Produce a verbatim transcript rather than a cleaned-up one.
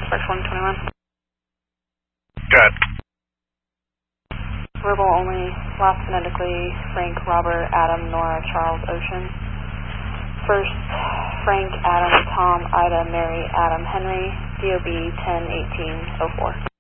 Suspect one twenty-one. Good. Verbal only, last phonetically, Frank, Robert, Adam, Nora, Charles, Ocean. First, Frank, Adam, Tom, Ida, Mary, Adam, Henry, D O B ten eighteen oh four.